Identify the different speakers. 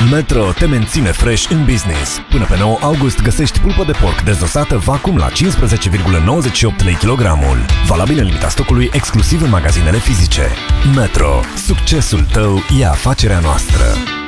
Speaker 1: Metro te menține fresh în business. Până pe 9 august găsești pulpă de porc dezosată vacuum la 15,98 lei kilogramul. Valabil în limita stocului exclusiv în magazinele fizice. Metro. Succesul tău e afacerea noastră.